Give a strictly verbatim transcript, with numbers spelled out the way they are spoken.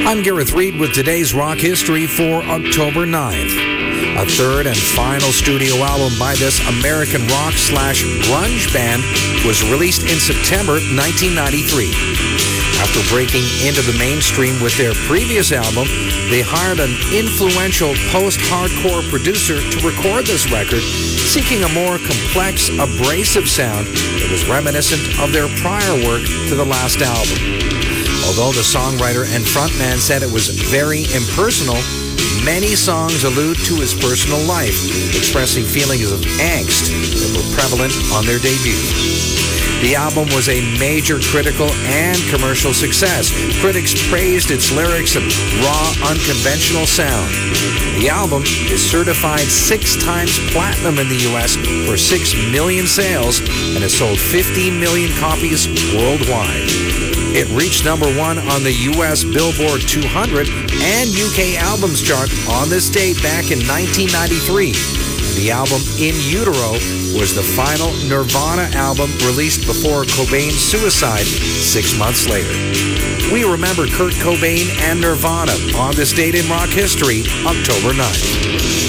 I'm Gareth Reed with today's rock history for October ninth. A third and final studio album by this American rock slash grunge band was released in September nineteen ninety-three. After breaking into the mainstream with their previous album, they hired an influential post-hardcore producer to record this record, seeking a more complex, abrasive sound that was reminiscent of their prior work to the last album. Although the songwriter and frontman said it was very impersonal, many songs allude to his personal life, expressing feelings of angst that were prevalent on their debut. The album was a major critical and commercial success. Critics praised its lyrics and raw, unconventional sound. The album is certified six times platinum in the U S for six million sales and has sold fifty million copies worldwide. It reached number one on the U S Billboard two hundred and U K Albums chart on this date back in nineteen ninety-three. The album In Utero was the final Nirvana album released before Cobain's suicide six months later. We remember Kurt Cobain and Nirvana on this date in rock history, October ninth.